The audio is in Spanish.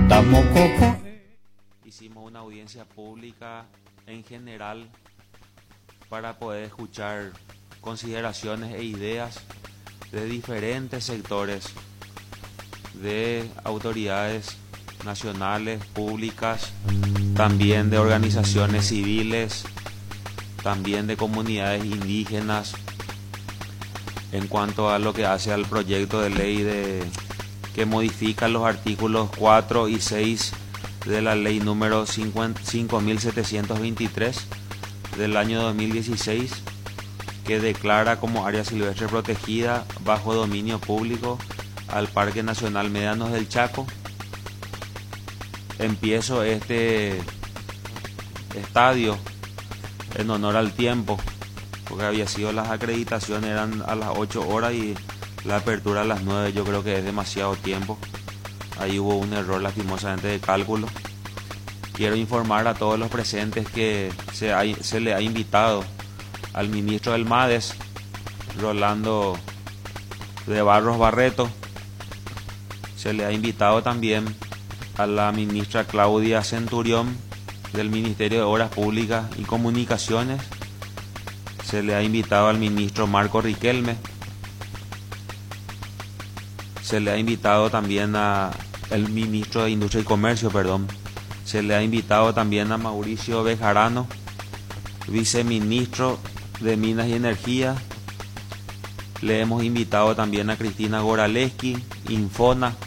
Hicimos una audiencia pública en general para poder escuchar consideraciones e ideas de diferentes sectores, de autoridades nacionales, públicas, también de organizaciones civiles, también de comunidades indígenas, en cuanto a lo que hace al proyecto de ley que modifica los artículos 4 y 6 de la ley número 5.723 del año 2016, que declara como área silvestre protegida bajo dominio público al Parque Nacional Médanos del Chaco. Empiezo este estadio en honor al tiempo, porque había sido las acreditaciones eran a las 8 horas y la apertura a las 9, yo creo que es demasiado tiempo. Ahí hubo un error lastimosamente de cálculo. Quiero informar a todos los presentes que se le ha invitado al ministro del MADES, Rolando de Barros Barreto. Se le ha invitado también a la ministra Claudia Centurión del Ministerio de Obras Públicas y Comunicaciones. Se le ha invitado al ministro Marco Riquelme. Se le ha invitado también al ministro de Industria y Comercio, Se le ha invitado también a Mauricio Bejarano, viceministro de Minas y Energía. Le hemos invitado también a Cristina Goraleski, Infona,